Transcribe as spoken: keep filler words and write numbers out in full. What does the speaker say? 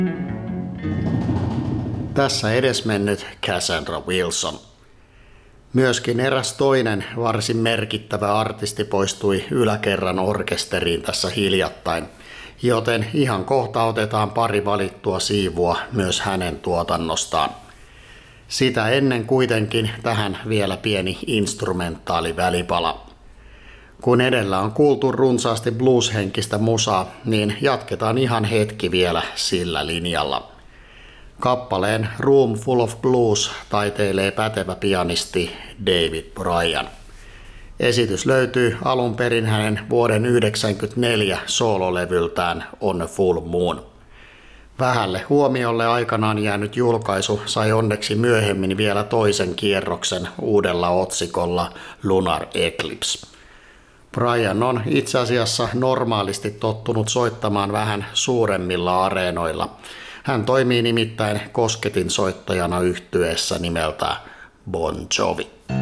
Tässä edesmennyt Cassandra Wilson. Myöskin eräs toinen varsin merkittävä artisti poistui yläkerran orkesteriin tässä hiljattain, joten ihan kohta otetaan pari valittua siivua myös hänen tuotannostaan. Sitä ennen kuitenkin tähän vielä pieni instrumentaali välipala. Kun edellä on kuultu runsaasti blueshenkistä musaa, niin jatketaan ihan hetki vielä sillä linjalla. Kappaleen Room Full of Blues taiteilee pätevä pianisti David Bryan. Esitys löytyy alun perin hänen vuoden yhdeksänkymmentäneljä soololevyltään On a Full Moon. Vähälle huomiolle aikanaan jäänyt julkaisu sai onneksi myöhemmin vielä toisen kierroksen uudella otsikolla Lunar Eclipse. Bryan on itse asiassa normaalisti tottunut soittamaan vähän suuremmilla areenoilla. Hän toimii nimittäin kosketinsoittajana yhtyeessä nimeltä Bon Jovi.